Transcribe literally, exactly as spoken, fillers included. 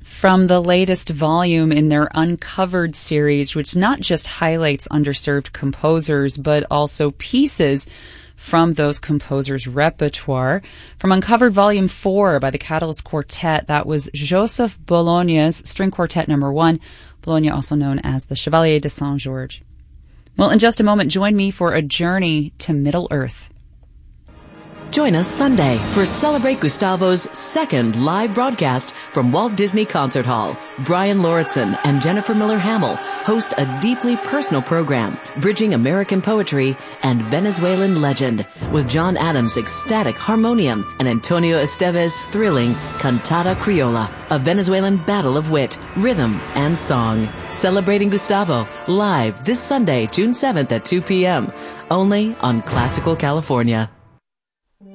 from the latest volume in their Uncovered series, which not just highlights underserved composers, but also pieces from those composers' repertoire. From Uncovered Volume four by the Catalyst Quartet, that was Joseph Bologna's String Quartet Number one, Bologna also known as the Chevalier de Saint-Georges. Well, in just a moment, join me for a journey to Middle-earth. Join us Sunday for Celebrate Gustavo's second live broadcast from Walt Disney Concert Hall. Brian Lauritsen and Jennifer Miller Hamill host a deeply personal program, Bridging American Poetry and Venezuelan Legend, with John Adams' ecstatic harmonium and Antonio Esteves' thrilling Cantata Criolla, a Venezuelan battle of wit, rhythm, and song. Celebrating Gustavo, live this Sunday, June seventh at two p.m., only on Classical California.